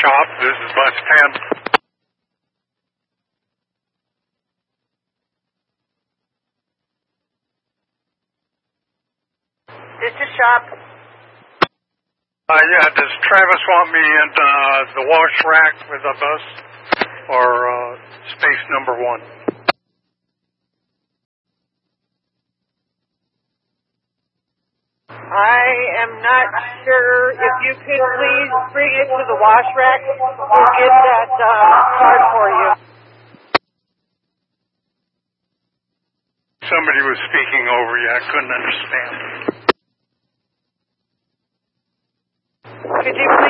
shop. This is Bus 10. This is shop. Yeah, does Travis want me in the wash rack with a bus or space number 1? I am not sure. If you could please bring it to the wash rack, we'll get that card for you. Somebody was speaking over you. I couldn't understand. Could you